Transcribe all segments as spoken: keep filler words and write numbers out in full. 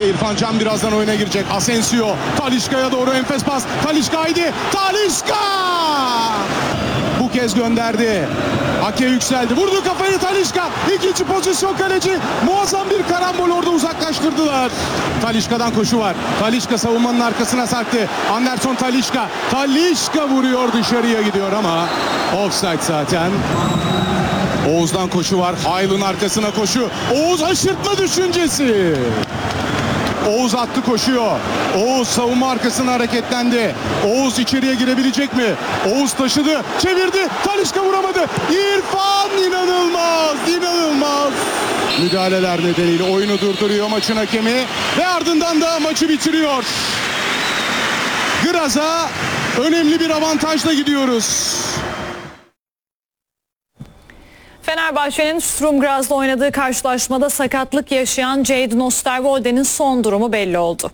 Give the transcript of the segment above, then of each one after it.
İrfan Can birazdan oyuna girecek. Asensio Talisca'ya doğru enfes pas. Talisca haydi. Talisca! Bu kez gönderdi. Ake yükseldi. Vurdu kafayı Talisca. İkinci pozisyon kaleci. Muazzam bir karambol orada uzaklaştırdılar. Talisca'dan koşu var. Talisca savunmanın arkasına sarktı. Anderson Talisca. Talisca vuruyor, dışarıya gidiyor ama offside zaten. Oğuz'dan koşu var. Aylın arkasına koşu. Oğuz aşırtma düşüncesi. Oğuz attı, koşuyor. Oğuz savunma arkasına hareketlendi. Oğuz içeriye girebilecek mi? Oğuz taşıdı, çevirdi. Talisca vuramadı. İrfan inanılmaz, inanılmaz. Müdahaleler nedeniyle oyunu durduruyor maçın hakemi ve ardından da maçı bitiriyor. Graz'a önemli bir avantajla gidiyoruz. Fenerbahçe'nin Sturm Graz'la oynadığı karşılaşmada sakatlık yaşayan Jadon Oosterwolde'nin son durumu belli oldu.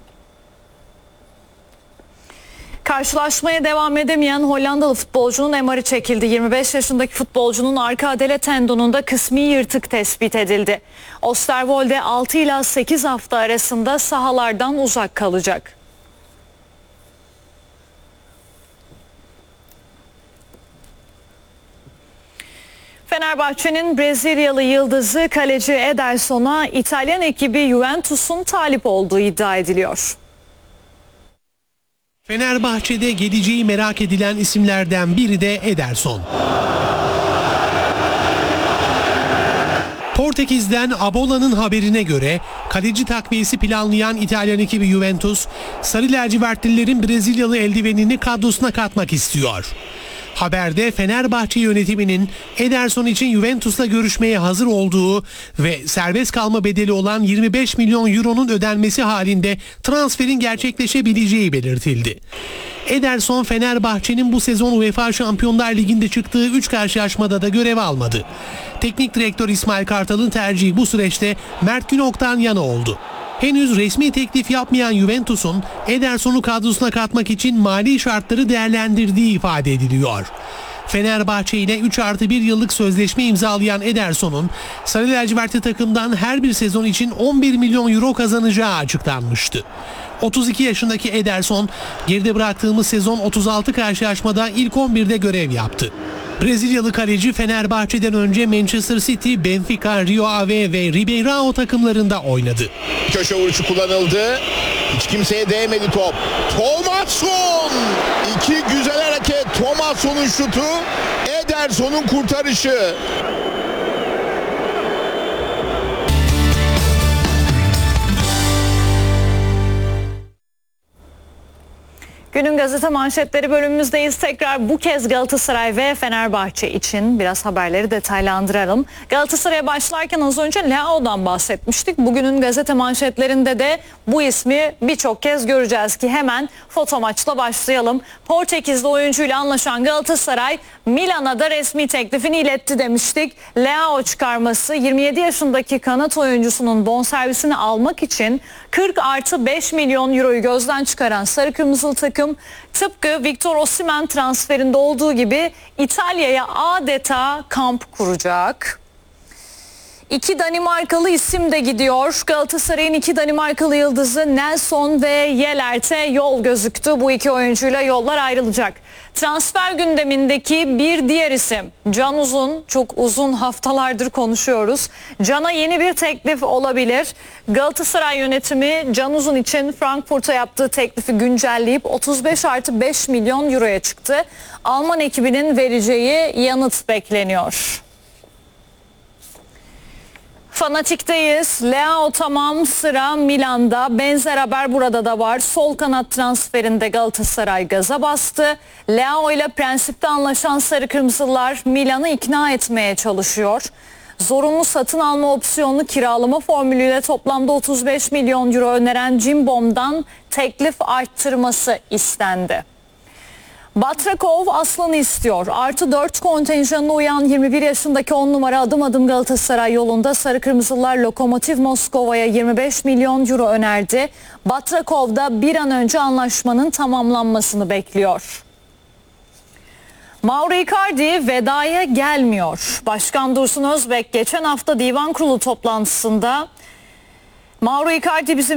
Karşılaşmaya devam edemeyen Hollandalı futbolcunun M R'ı çekildi. yirmi beş yaşındaki futbolcunun arka adele tendonunda kısmi yırtık tespit edildi. Oosterwolde altı ila sekiz hafta arasında sahalardan uzak kalacak. Fenerbahçe'nin Brezilyalı yıldızı kaleci Ederson'a İtalyan ekibi Juventus'un talip olduğu iddia ediliyor. Fenerbahçe'de geleceği merak edilen isimlerden biri de Ederson. Portekiz'den Abola'nın haberine göre kaleci takviyesi planlayan İtalyan ekibi Juventus, sarı lacivertlilerin Brezilyalı eldivenini kadrosuna katmak istiyor. Haberde Fenerbahçe yönetiminin Ederson için Juventus'la görüşmeye hazır olduğu ve serbest kalma bedeli olan yirmi beş milyon euronun ödenmesi halinde transferin gerçekleşebileceği belirtildi. Ederson Fenerbahçe'nin bu sezon UEFA Şampiyonlar Ligi'nde çıktığı üç karşılaşmada da görev almadı. Teknik direktör İsmail Kartal'ın tercihi bu süreçte Mert Günok'tan yana oldu. Henüz resmi teklif yapmayan Juventus'un Ederson'u kadrosuna katmak için mali şartları değerlendirdiği ifade ediliyor. Fenerbahçe ile üç artı bir yıllık sözleşme imzalayan Ederson'un sarı lacivertli takımdan her bir sezon için on bir milyon euro kazanacağı açıklanmıştı. otuz iki yaşındaki Ederson geride bıraktığımız sezon otuz altı karşılaşmada ilk on birde görev yaptı. Brezilyalı kaleci Fenerbahçe'den önce Manchester City, Benfica, Rio Ave ve Ribeirão takımlarında oynadı. Köşe vuruşu kullanıldı. Hiç kimseye değmedi top. Thomasson! İki güzel hareket. Thomasson'un şutu, Ederson'un kurtarışı. Günün gazete manşetleri bölümümüzdeyiz. Tekrar bu kez Galatasaray ve Fenerbahçe için biraz haberleri detaylandıralım. Galatasaray'a başlarken az önce Leao'dan bahsetmiştik. Bugünün gazete manşetlerinde de bu ismi birçok kez göreceğiz ki hemen foto maçla başlayalım. Portekizli oyuncuyla anlaşan Galatasaray Milan'a da resmi teklifini iletti demiştik. Leao çıkarması yirmi yedi yaşındaki kanat oyuncusunun bonservisini almak için kırk artı beş milyon euroyu gözden çıkaran Sarı Kırmızılı takım tıpkı Victor Osimhen transferinde olduğu gibi İtalya'ya adeta kamp kuracak. İki Danimarkalı isim de gidiyor. Galatasaray'ın iki Danimarkalı yıldızı Nelson ve Yelert'e yol gözüktü. Bu iki oyuncuyla yollar ayrılacak. Transfer gündemindeki bir diğer isim Can Uzun. Çok uzun haftalardır konuşuyoruz. Can'a yeni bir teklif olabilir. Galatasaray yönetimi Can Uzun için Frankfurt'a yaptığı teklifi güncelleyip otuz beş artı beş milyon euroya çıktı. Alman ekibinin vereceği yanıt bekleniyor. Fanatik'teyiz. Leao tamam, sıra Milan'da. Benzer haber burada da var. Sol kanat transferinde Galatasaray gaza bastı. Leao ile prensipte anlaşan Sarı Kırmızılar Milan'ı ikna etmeye çalışıyor. Zorunlu satın alma opsiyonlu kiralama formülüyle toplamda otuz beş milyon euro öneren Cimbom'dan teklif arttırması istendi. Batrakov Aslan'ı istiyor. Artı dört kontenjanına uyan yirmi bir yaşındaki on numara adım adım Galatasaray yolunda. Sarı Kırmızılar Lokomotiv Moskova'ya yirmi beş milyon euro önerdi. Batrakov da bir an önce anlaşmanın tamamlanmasını bekliyor. Mauro Icardi vedaya gelmiyor. Başkan Dursun Özbek geçen hafta Divan Kurulu toplantısında Mauro Icardi bizim